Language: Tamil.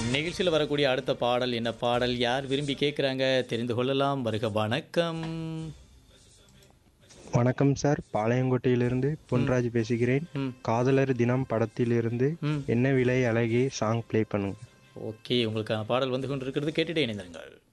நிகழ்ச்சியில் வரக்கூடிய அடுத்த பாடல் என்ன பாடல் யார் விரும்பி கேட்குறாங்க தெரிந்து கொள்ளலாம். வருக வணக்கம். வணக்கம் சார், பாளையங்கோட்டையிலிருந்து ம் பொன்ராஜ் பேசுகிறேன். ம் காதலர் தினம் படத்திலிருந்து ம் என்ன விலை அழகே சாங் ப்ளே பண்ணுங்க. ஓகே, உங்களுக்கான பாடல் வந்து கொண்டிருக்கிறது, கேட்டுட்டே இணைந்திருங்கள்.